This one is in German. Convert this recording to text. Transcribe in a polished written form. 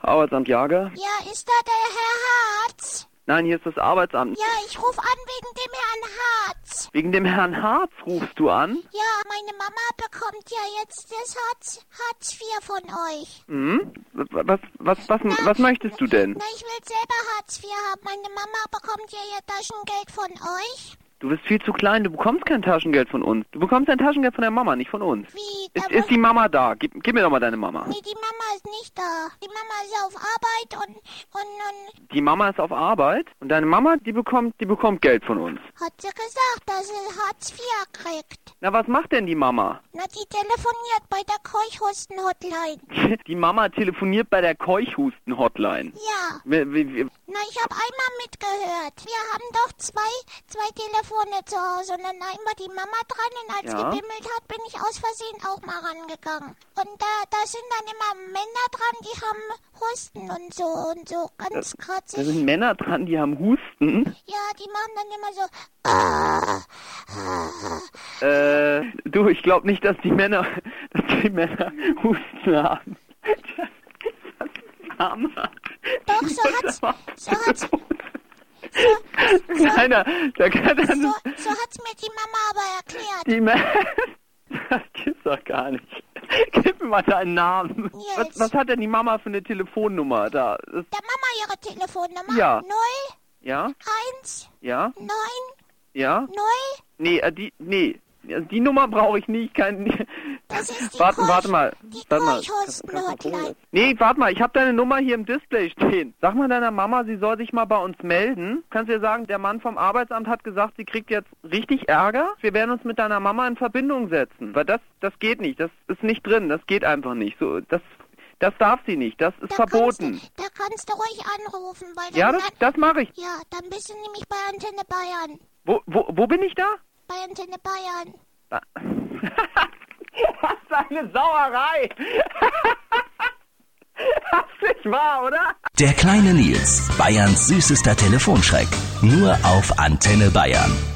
Arbeitsamt Jager? Ja, ist da der Herr Harz? Nein, hier ist das Arbeitsamt. Ja, ich rufe an wegen dem Herrn Harz. Wegen dem Herrn Harz rufst du an? Ja, meine Mama bekommt ja jetzt das Hartz IV von euch. Hm? Was möchtest du denn? Na, ich will selber Hartz IV haben. Meine Mama bekommt ja ihr Taschengeld von euch. Du bist viel zu klein, du bekommst kein Taschengeld von uns. Du bekommst dein Taschengeld von der Mama, nicht von uns. Wie? Ist die Mama da? Gib mir doch mal deine Mama. Nee, die Mama ist nicht da. Die Mama ist auf Arbeit und Die Mama ist auf Arbeit und deine Mama, die bekommt Geld von uns. hat sie gesagt, dass sie Hartz IV kriegt. Na, was macht denn die Mama? Na, die telefoniert bei der Keuchhusten-Hotline. Die Mama telefoniert bei der Keuchhusten-Hotline. Ja. Na, ich habe einmal mitgehört. Wir haben doch zwei Telefone zu Hause und dann einmal die Mama dran und als gebimmelt hat, bin ich aus Versehen auch mal rangegangen. Und da sind dann immer Männer dran, die haben Husten und so ganz kratzig. Da sind Männer dran, die haben Husten. Ja, die machen dann immer so. Du, ich glaube nicht, dass die Männer Husten haben. Mama. Doch, so hat's mir die Mama aber erklärt. Das gibt's doch gar nicht. Gib mir mal deinen Namen. Yes. Was hat denn die Mama für eine Telefonnummer da? Der Mama ihre Telefonnummer? Ja. 0, Ja? 1, Ja? 9, Ja? 0. Nee. Die Nummer brauche ich nicht. Das ist die Warte mal. Keuchhusten-Hotline. Nee, warte mal. Ich habe deine Nummer hier im Display stehen. Sag mal deiner Mama, sie soll sich mal bei uns melden. Kannst du ihr sagen, der Mann vom Arbeitsamt hat gesagt, sie kriegt jetzt richtig Ärger. Wir werden uns mit deiner Mama in Verbindung setzen. Weil das geht nicht. Das ist nicht drin. Das geht einfach nicht. So, das darf sie nicht. Das ist verboten. Da kannst du ruhig anrufen. Weil Ja, das mache ich. Ja, dann bist du nämlich bei Antenne Bayern. Wo bin ich da? Bei Antenne Bayern. Das ist eine Sauerei. Das ist nicht wahr, oder? Der kleine Nils, Bayerns süßester Telefonschreck. Nur auf Antenne Bayern.